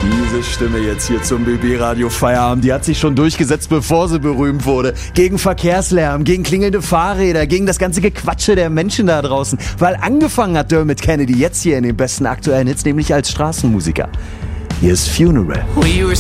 Diese Stimme jetzt hier zum BB-Radio Feierabend, die hat sich schon durchgesetzt, bevor sie berühmt wurde. Gegen Verkehrslärm, gegen klingelnde Fahrräder, gegen das ganze Gequatsche der Menschen da draußen. Weil angefangen hat Dermot Kennedy jetzt hier in den besten aktuellen Hits, nämlich als Straßenmusiker. Hier ist Funeral.